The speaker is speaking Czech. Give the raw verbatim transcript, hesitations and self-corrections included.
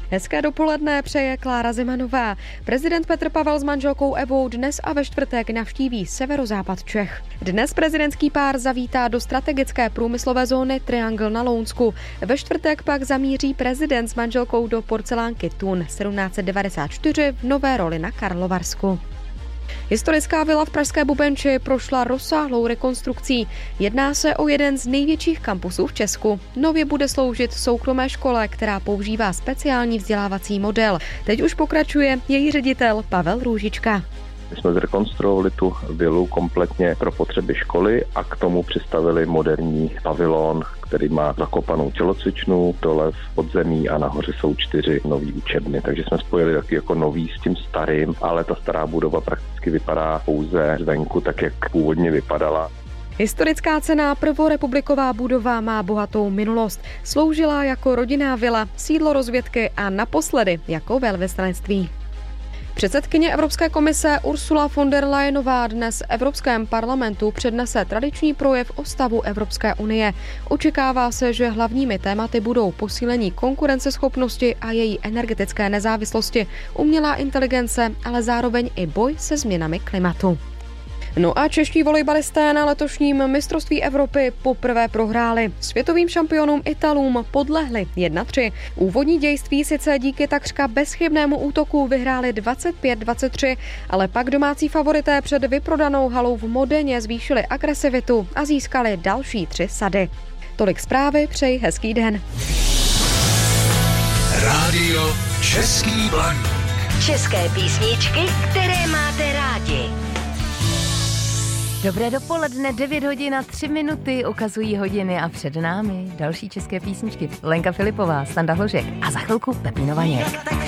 Hezké dopoledne přeje Klára Zimanová. Prezident Petr Pavel s manželkou Evou dnes a ve čtvrtek navštíví severozápad Čech. Dnes prezidentský pár zavítá do strategické průmyslové zóny Triangle na Lounsku. Ve čtvrtek pak zamíří prezident s manželkou do porcelánky Thun sedmnáct set devadesát čtyři v nové roli na Karlovarsku. Historická vila v pražské Bubenči prošla rozsáhlou rekonstrukcí. Jedná se o jeden z největších kampusů v Česku. Nově bude sloužit soukromé škole, která používá speciální vzdělávací model. Teď už pokračuje její ředitel Pavel Růžička. My jsme zrekonstruovali tu vilu kompletně pro potřeby školy a k tomu přistavili moderní pavilon, který má zakopanou tělocvičnu, dole v podzemí a nahoře jsou čtyři nový učebny. Takže jsme spojili taky jako nový s tím starým, ale ta stará budova prakticky vypadá pouze zvenku tak, jak původně vypadala. Historická cenná prvorepubliková budova má bohatou minulost. Sloužila jako rodinná vila, sídlo rozvědky a naposledy jako velvyslanectví. Předsedkyně Evropské komise Ursula von der Leyenová dnes v Evropském parlamentu přednese tradiční projev o stavu Evropské unie. Očekává se, že hlavními tématy budou posílení konkurenceschopnosti a její energetické nezávislosti, umělá inteligence, ale zároveň i boj se změnami klimatu. No a čeští volejbalisté na letošním mistrovství Evropy poprvé prohráli. Světovým šampionům Italům podlehli jedna tři. Úvodní dějství sice díky takřka bezchybnému útoku vyhráli dvacet pět dvacet tři, ale pak domácí favorité před vyprodanou halou v Modeně zvýšili agresivitu a získali další tři sady. Tolik zprávy, přeji hezký den. Rádio Český Blaník. České písničky, které máte rádi. Dobré dopoledne, devět hodin a tři minuty ukazují hodiny a před námi další české písničky. Lenka Filipová, Standa Hložek a za chvilku Pepín Vaněk.